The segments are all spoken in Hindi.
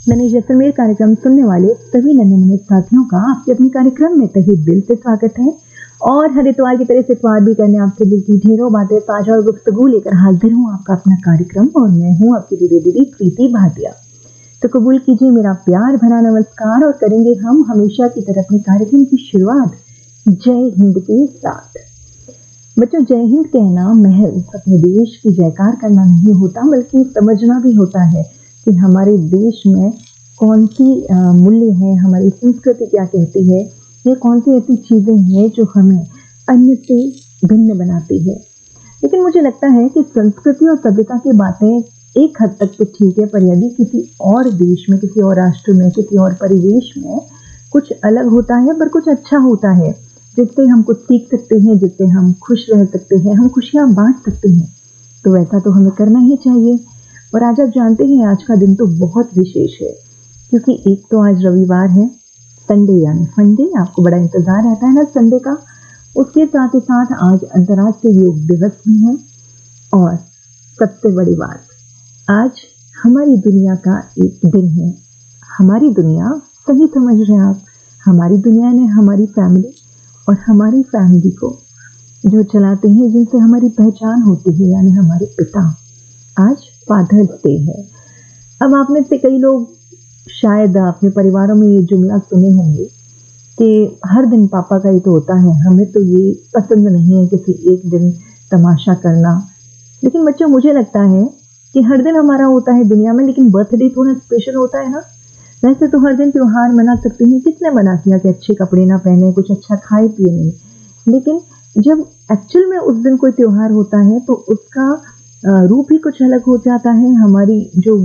नन्हे जैसलमेर कार्यक्रम सुनने वाले सभी नन्हे मुन्ने साथियों का आपके अपने कार्यक्रम में तहे दिल से स्वागत है। और हर इतवार की तरह से इतवार भी करने आपसे दिल की ढेरों बातें ताजा और गुफ्तगू लेकर हाजिर हूँ आपका अपना कार्यक्रम, और मैं हूँ आपकी दीदी प्रीति भाटिया। तो कबूल कीजिए मेरा प्यार भरा नमस्कार, और करेंगे हम हमेशा की तरह अपने कार्यक्रम की शुरुआत जय हिंद के साथ। बच्चों, जय हिंद कहना महज अपने देश की जयकार करना नहीं होता, बल्कि समझना भी होता है कि हमारे देश में कौन सी मूल्य है, हमारी संस्कृति क्या कहती है, या कौन सी ऐसी चीज़ें हैं जो हमें अन्य से भिन्न बनाती है। लेकिन मुझे लगता है कि संस्कृति और सभ्यता की बातें एक हद तक तो ठीक है, पर यदि किसी और देश में, किसी और राष्ट्र में, किसी और परिवेश में कुछ अलग होता है पर कुछ अच्छा होता है, जिससे हम कुछ सीख सकते हैं, जिससे हम खुश रह सकते हैं, हम खुशियाँ बांट सकते हैं, तो वैसा तो हमें करना ही चाहिए। और आज आप जानते हैं आज का दिन तो बहुत विशेष है, क्योंकि एक तो आज रविवार है, संडे यानी फंडे। आपको बड़ा इंतजार रहता है ना संडे का। उसके साथ ही साथ आज अंतर्राष्ट्रीय योग दिवस भी है। और सबसे बड़ी बात, आज हमारी दुनिया का एक दिन है। हमारी दुनिया, सही समझ रहे हैं आप, हमारी दुनिया ने हमारी फैमिली और हमारी फैमिली को जो चलाते हैं, जिनसे हमारी पहचान होती है, यानी हमारे पिता। आज फादर्स डे है। अब आप में से कई लोग शायद अपने परिवारों में ये जुमला सुने होंगे कि हर दिन पापा का ही तो होता है, हमें तो ये पसंद नहीं है किसी एक दिन तमाशा करना। लेकिन बच्चों, मुझे लगता है कि हर दिन हमारा होता है दुनिया में, लेकिन बर्थडे थोड़ा स्पेशल होता है ना। वैसे तो हर दिन त्योहार मना सकते हैं, किसने मना किया कि अच्छे कपड़े ना पहने, कुछ अच्छा खाए पिए नहीं। लेकिन जब एक्चुअल में उस दिन कोई त्योहार होता है तो उसका रूप ही कुछ अलग हो जाता है। हमारी जो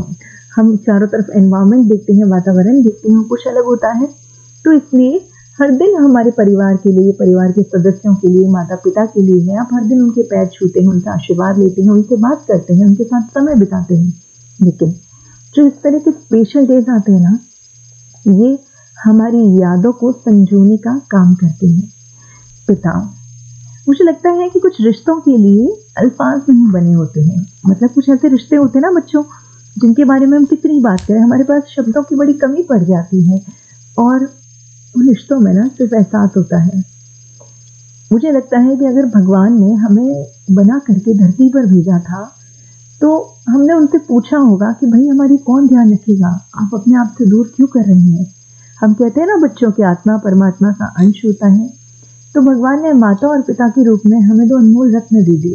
हम चारों तरफ एनवायरनमेंट देखते हैं, वातावरण देखते हैं, कुछ अलग होता है। तो इसलिए हर दिन हमारे परिवार के लिए, परिवार के सदस्यों के लिए, माता पिता के लिए है। आप हर दिन उनके पैर छूते हैं, उनका आशीर्वाद लेते हैं, उनसे बात करते हैं, उनके साथ समय बिताते हैं। लेकिन जो इस तरह के स्पेशल डेज आते हैं ना, ये हमारी यादों को संजोने का काम करते हैं। पिता, मुझे लगता है कि कुछ रिश्तों के लिए अल्फाज नहीं बने होते हैं। मतलब कुछ ऐसे रिश्ते होते हैं ना बच्चों, जिनके बारे में हम कितनी बात करें, हमारे पास शब्दों की बड़ी कमी पड़ जाती है। और उन रिश्तों में ना सिर्फ एहसास होता है। मुझे लगता है कि अगर भगवान ने हमें बना करके धरती पर भेजा था, तो हमने उनसे पूछा होगा कि भाई हमारी कौन ध्यान रखेगा, आप अपने आप से दूर क्यों कर रही हैं। हम कहते हैं ना बच्चों की आत्मा परमात्मा का अंश होता है। तो भगवान ने माता और पिता के रूप में हमें दो अनमोल रत्न दे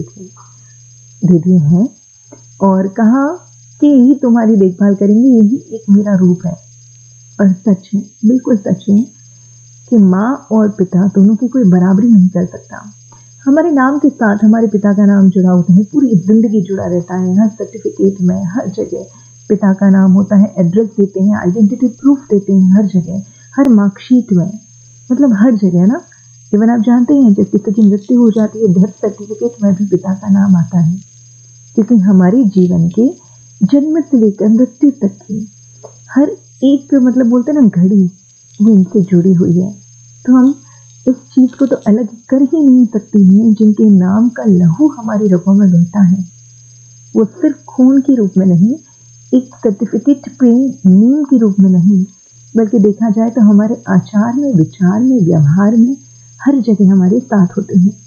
दिए हैं, और कहा कि यही तुम्हारी देखभाल करेंगे, यही एक मेरा रूप है। और सच है, बिल्कुल सच है कि माँ और पिता दोनों की कोई बराबरी नहीं कर सकता। हमारे नाम के साथ हमारे पिता का नाम जुड़ा होता है, पूरी जिंदगी जुड़ा रहता है। हर सर्टिफिकेट में, हर जगह पिता का नाम होता है। एड्रेस देते हैं, आइडेंटिटी प्रूफ देते हैं, हर जगह, हर मार्कशीट में, मतलब हर जगह ना। इवन आप जानते हैं जब किसी की मृत्यु हो जाती है, डेथ सर्टिफिकेट में भी पिता का नाम आता है, क्योंकि हमारे जीवन के जन्म से लेकर मृत्यु तक की हर एक, मतलब बोलते हैं ना, घड़ी वो इनसे जुड़ी हुई है। तो हम इस चीज़ को तो अलग कर ही नहीं सकते हैं। जिनके नाम का लहू हमारी रगों में बहता है, वो सिर्फ खून के रूप में नहीं, एक सर्टिफिकेट पे नीम के रूप में नहीं, बल्कि देखा जाए तो हमारे आचार में, विचार में, व्यवहार में, हर जगह हमारे साथ होते हैं।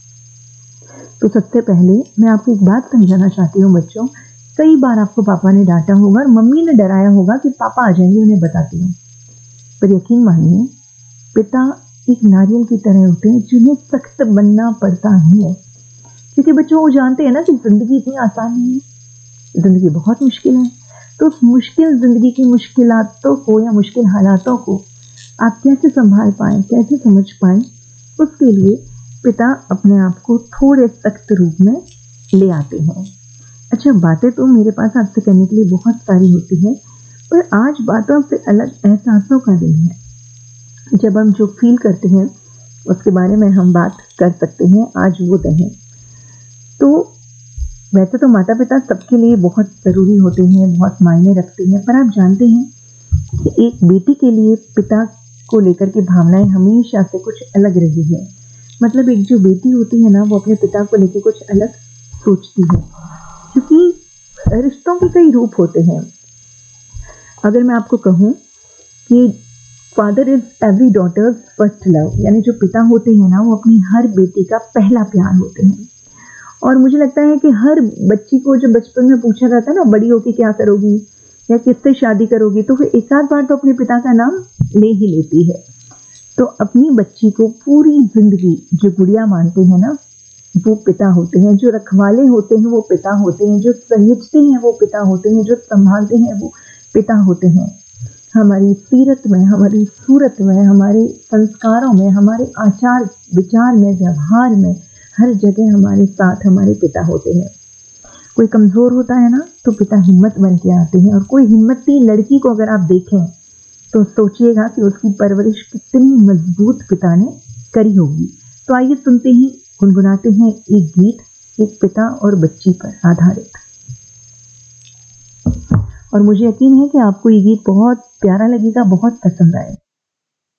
तो सबसे पहले मैं आपको एक बात समझाना चाहती हूँ बच्चों। कई बार आपको पापा ने डांटा होगा और मम्मी ने डराया होगा कि पापा आ जाएंगे, उन्हें बताती हूँ। पर यकीन मानिए, पिता एक नारियल की तरह होते हैं, जिन्हें सख्त बनना पड़ता है। क्योंकि बच्चों, वो जानते हैं ना कि जिंदगी इतनी आसान नहीं है, जिंदगी बहुत मुश्किल है। तो उस मुश्किल जिंदगी की मुश्किलातों को या मुश्किल हालातों को आप कैसे संभाल पाएं, कैसे समझ पाएं, उसके लिए पिता अपने आप को थोड़े सख्त रूप में ले आते हैं। अच्छा, बातें तो मेरे पास आपसे करने के लिए बहुत सारी होती है, पर आज बातों से अलग एहसासों का दिन है। जब हम जो फील करते हैं उसके बारे में हम बात कर सकते हैं, आज वो दिन है। तो वैसे तो माता पिता सबके लिए बहुत ज़रूरी होते हैं, बहुत मायने रखते हैं, पर आप जानते हैं कि एक बेटी के लिए पिता को लेकर के भावनाएं हमेशा से कुछ अलग रही है। मतलब एक जो बेटी होती है ना, वो अपने पिता को लेकर कुछ अलग सोचती है, क्योंकि रिश्तों के कई रूप होते हैं। अगर मैं आपको कहूँ कि father is every daughters first love, यानी जो पिता होते हैं ना वो अपनी हर बेटी का पहला प्यार होते हैं। और मुझे लगता है कि हर बच्ची को जो बचपन में पूछा जाता है ना, बड़ी होके क्या करोगी या किससे शादी करोगी, तो फिर एक आध बार तो अपने पिता का नाम ले ही लेती है। तो अपनी बच्ची को पूरी जिंदगी जो गुड़िया मानते हैं ना, वो पिता होते हैं। जो रखवाले होते हैं वो पिता होते हैं। जो सहेजते हैं वो पिता होते हैं। जो संभालते हैं वो पिता होते हैं। हमारी सीरत में, हमारी सूरत में, हमारे संस्कारों में, हमारे आचार विचार में, व्यवहार में, हर जगह हमारे साथ हमारे पिता होते हैं। कोई कमज़ोर होता है ना तो पिता हिम्मत बन के आते हैं। और कोई हिम्मती लड़की को अगर आप देखें तो सोचिएगा कि उसकी परवरिश कितनी मजबूत पिता ने करी होगी। तो आइए सुनते ही गुनगुनाते हैं एक गीत, एक पिता और बच्ची पर आधारित। और मुझे यकीन है कि आपको ये गीत बहुत प्यारा लगेगा, बहुत पसंद आएगा।